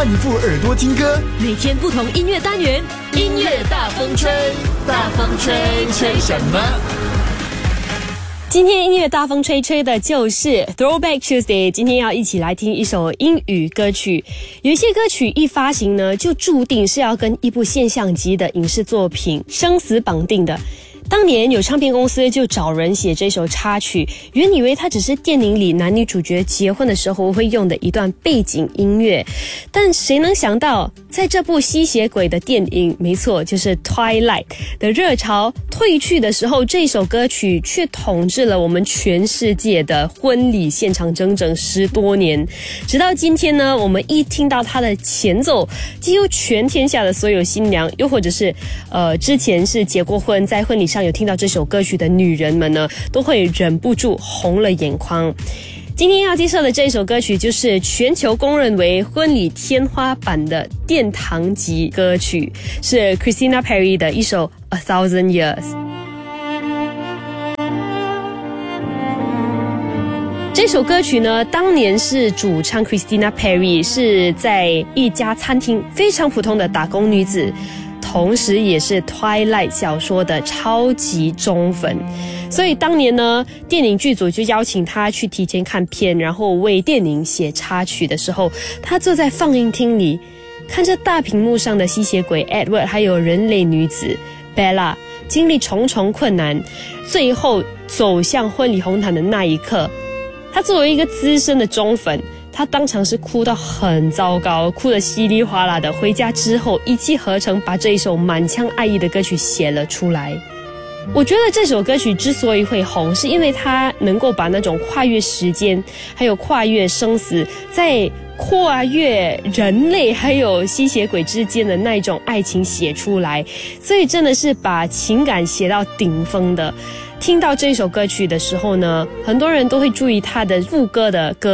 换一副耳朵听歌， 每天不同音乐单元， 音乐大风吹，大风吹，吹什么？ 今天音乐大风吹吹的就是 Throwback Tuesday， 今天要一起来听一首英语歌曲。有一些歌曲一发行呢，就注定是要跟一部现象级的影视作品生死绑定的。当年有唱片公司就找人写这首插曲，原以为它只是电影里男女主角结婚的时候会用的一段背景音乐，但谁能想到在这部吸血鬼的电影，没错，就是 Twilight 的热潮退去的时候，这首歌曲却统治了我们全世界的婚礼现场整整10多年。直到今天呢，我们一听到它的前奏，几乎全天下的所有新娘，又或者是之前是结过婚，在婚礼上有听到这首歌曲的女人们呢，都会忍不住红了眼眶。今天要介绍的这首歌曲就是全球公认为婚礼天花板的殿堂级歌曲，是 Christina Perri 的一首 A Thousand Years。 这首歌曲呢，当年是主唱 Christina Perri 是在一家餐厅非常普通的打工女子，同时也是 Twilight 小说的超级忠粉，所以当年呢，电影剧组就邀请他去提前看片，然后为电影写插曲的时候，他坐在放映厅里，看着大屏幕上的吸血鬼 Edward 还有人类女子 Bella 经历重重困难，最后走向婚礼红毯的那一刻，他作为一个资深的忠粉，他当场是哭到很糟糕，哭得稀里哗啦的，回家之后一气呵成把这一首满腔爱意的歌曲写了出来。我觉得这首歌曲之所以会红，是因为它能够把那种跨越时间，还有跨越生死，在跨越人类还有吸血鬼之间的那种爱情写出来，所以真的是把情感写到顶峰的。听到这首歌曲的时候呢，很多人都会注意它的副歌的歌